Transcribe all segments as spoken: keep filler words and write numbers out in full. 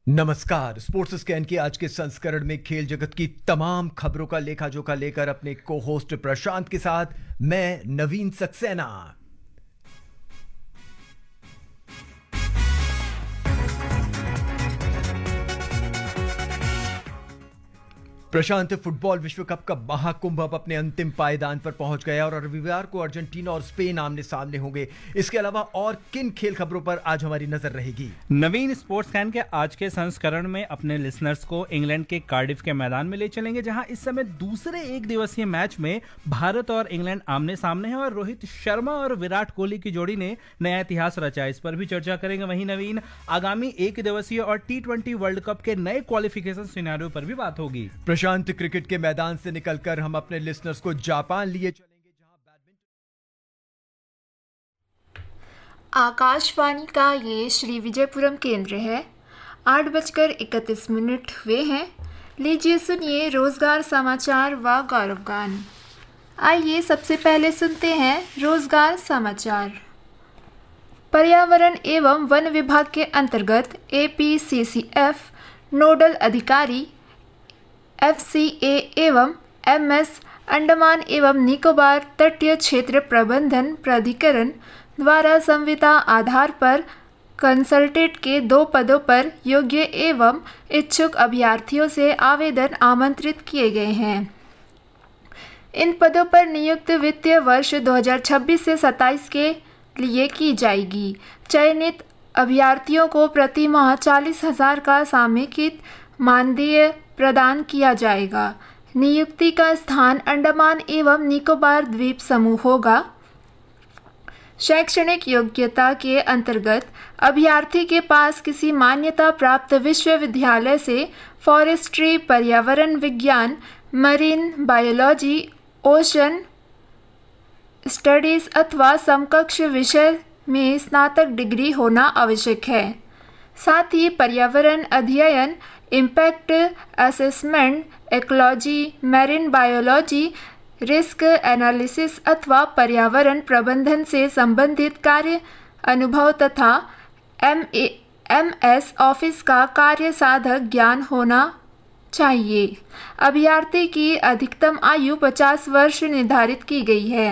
नमस्कार। Sports scan के आज के संस्करण में खेल जगत की तमाम खबरों का लेखा जोखा लेकर अपने को होस्ट प्रशांत के साथ मैं नवीन सक्सेना। प्रशांत, फुटबॉल विश्व कप का महाकुंभ अब अपने अंतिम पायदान पर पहुंच गया और रविवार को अर्जेंटीना और स्पेन आमने सामने होंगे। इसके अलावा और किन खेल खबरों पर आज हमारी नजर रहेगी? नवीन, स्पोर्ट्स कैन के आज के संस्करण में अपने लिसनर्स को इंग्लैंड के कार्डिफ के मैदान में ले चलेंगे, जहां इस समय दूसरे एक दिवसीय मैच में भारत और इंग्लैंड आमने सामने हैं और रोहित शर्मा और विराट कोहली की जोड़ी ने नया इतिहास रचा। इस पर भी चर्चा करेंगे। वहीं नवीन, आगामी एक दिवसीय और टी ट्वेंटी वर्ल्ड कप के नए क्वालिफिकेशन सिनेरियो पर भी बात होगी। प्रशांत, क्रिकेट के मैदान से निकलकर हम अपने लिसनर्स को जापान लिए चलेंगे, जहां बैडमिंटन। आकाशवाणी का ये श्री विजयपुरम केंद्र है। आठ बजकर इकतीस मिनट हुए हैं। लीजिए सुनिए रोजगार समाचार व गौरव गान। आइए सबसे पहले सुनते हैं रोजगार समाचार। पर्यावरण एवं वन विभाग के अंतर्गत A P C C F nodal अधिकारी एफ सी ए एवं एम एस अंडमान एवं निकोबार तटीय क्षेत्र प्रबंधन प्राधिकरण द्वारा संविदा आधार पर कंसल्टेंट के दो पदों पर योग्य एवं इच्छुक अभ्यर्थियों से आवेदन आमंत्रित किए गए हैं। इन पदों पर नियुक्त वित्तीय वर्ष दो हज़ार छब्बीस से सत्ताईस के लिए की जाएगी। चयनित अभ्यर्थियों को प्रति माह चालीस हजार का सामयिक मानदेय प्रदान किया जाएगा। नियुक्ति का स्थान अंडमान एवं निकोबार द्वीप समूह होगा। शैक्षणिक योग्यता के अंतर्गत अभ्यर्थी के पास किसी मान्यता प्राप्त विश्वविद्यालय से फॉरेस्ट्री, पर्यावरण विज्ञान, मरीन बायोलॉजी, ओशन स्टडीज अथवा समकक्ष विषय में स्नातक डिग्री होना आवश्यक है। साथ ही पर्यावरण अध्ययन, impact assessment, ecology, marine biology, risk analysis अथवा पर्यावरण प्रबंधन से संबंधित कार्य अनुभव तथा एम एम एस ऑफिस का कार्य साधक ज्ञान होना चाहिए। अभ्यर्थी की अधिकतम आयु पचास वर्ष निर्धारित की गई है।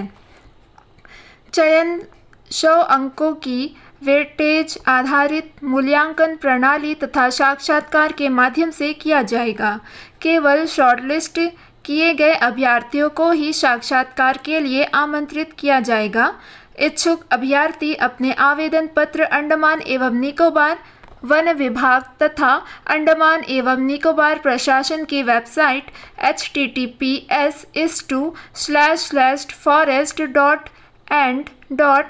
चयन सौ अंकों की वेटेज आधारित मूल्यांकन प्रणाली तथा साक्षात्कार के माध्यम से किया जाएगा। केवल शॉर्टलिस्ट किए गए अभ्यर्थियों को ही साक्षात्कार के लिए आमंत्रित किया जाएगा। इच्छुक अभ्यर्थी अपने आवेदन पत्र अंडमान एवं निकोबार वन विभाग तथा अंडमान एवं निकोबार प्रशासन की website H T T P S इस two slash slash forest dot and dot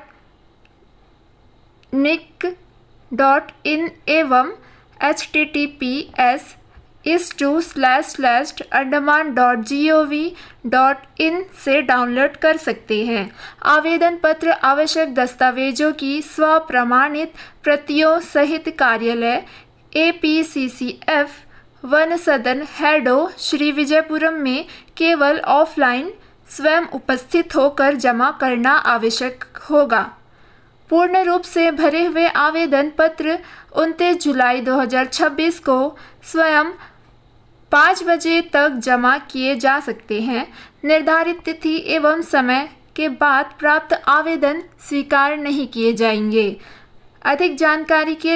nic dot in एवं H T T P S इस two slash slash Andaman dot G O V dot in से download कर सकते हैं। आवेदन पत्र आवश्यक दस्तावेजों की स्व प्रमाणित प्रतियों सहित कार्यालय A P C C F one सदन हेडो श्री विजयपुरम में केवल ऑफलाइन स्वयं उपस्थित होकर जमा करना आवश्यक होगा। पूर्ण रूप से भरे हुए आवेदन पत्र उनतीस जुलाई दो हज़ार छब्बीस को स्वयं पाँच बजे तक जमा किए जा सकते हैं। निर्धारित तिथि एवं समय के बाद प्राप्त आवेदन स्वीकार नहीं किए जाएंगे। अधिक जानकारी के